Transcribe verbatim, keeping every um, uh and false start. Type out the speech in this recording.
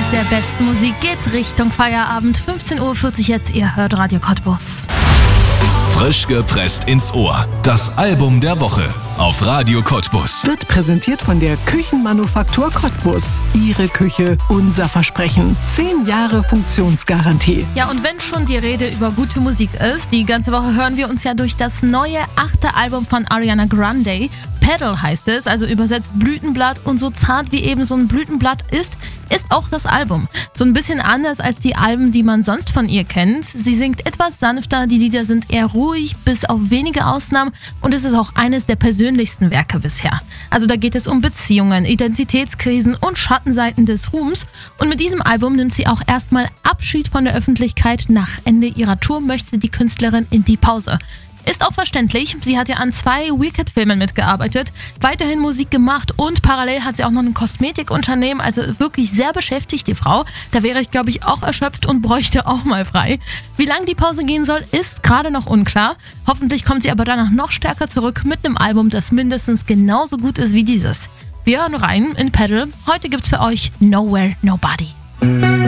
der besten Musik geht's Richtung Feierabend. fünfzehn Uhr vierzig jetzt, ihr hört Radio Cottbus. Frisch gepresst ins Ohr. Das Album der Woche auf Radio Cottbus. Wird präsentiert von der Küchenmanufaktur Cottbus. Ihre Küche, unser Versprechen. Zehn Jahre Funktionsgarantie. Ja, und wenn schon die Rede über gute Musik ist, die ganze Woche hören wir uns ja durch das neue achte Album von Ariana Grande. Petal heißt es, also übersetzt Blütenblatt, und so zart wie eben so ein Blütenblatt ist, ist auch das Album. So ein bisschen anders als die Alben, die man sonst von ihr kennt. Sie singt etwas sanfter, die Lieder sind eher ruhig, bis auf wenige Ausnahmen, und es ist auch eines der persönlichsten Werke bisher. Also da geht es um Beziehungen, Identitätskrisen und Schattenseiten des Ruhms, und mit diesem Album nimmt sie auch erstmal Abschied von der Öffentlichkeit. Nach Ende ihrer Tour möchte die Künstlerin in die Pause. Ist auch verständlich, sie hat ja an zwei Wicked-Filmen mitgearbeitet, weiterhin Musik gemacht und parallel hat sie auch noch ein Kosmetikunternehmen, also wirklich sehr beschäftigt, die Frau. Da wäre ich, glaube ich, auch erschöpft und bräuchte auch mal frei. Wie lange die Pause gehen soll, ist gerade noch unklar. Hoffentlich kommt sie aber danach noch stärker zurück mit einem Album, das mindestens genauso gut ist wie dieses. Wir hören rein in Petal. Heute gibt's für euch Nowhere Nobody.